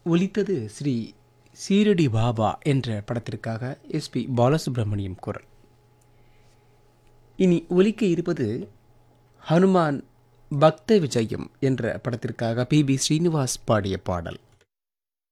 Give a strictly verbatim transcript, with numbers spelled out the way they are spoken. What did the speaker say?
ஒலித்தது ஸ்ரீ சீரடி பாபா என்ற படத்திற்காக எஸ்பி பாலசுப்ரமணியம் குரல். இனி ஒலிக்க இருப்பது ஹனுமான் பக்த விஜயம் என்ற படத்திற்காக பி பி ஸ்ரீனிவாஸ் பாடிய பாடல்.